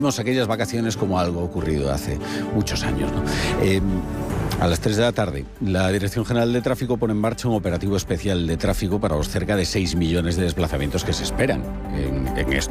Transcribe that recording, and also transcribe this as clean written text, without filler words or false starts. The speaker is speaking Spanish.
aquellas vacaciones como algo ocurrido hace muchos años, ¿no? A las 3 de la tarde, la Dirección General de Tráfico pone en marcha un operativo especial de tráfico para los cerca de 6 millones de desplazamientos que se esperan en estos